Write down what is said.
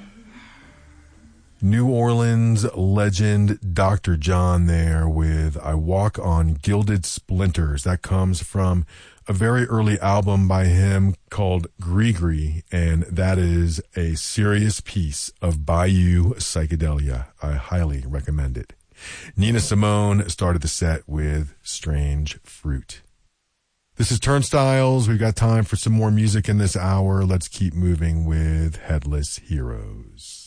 New Orleans legend Dr. John there with I Walk on Gilded Splinters. That comes from a very early album by him called Grigri, and that is a serious piece of Bayou psychedelia. I highly recommend it. Nina Simone started the set with Strange Fruit. This is Turnstiles. We've got time for some more music in this hour. Let's keep moving with Headless Heroes.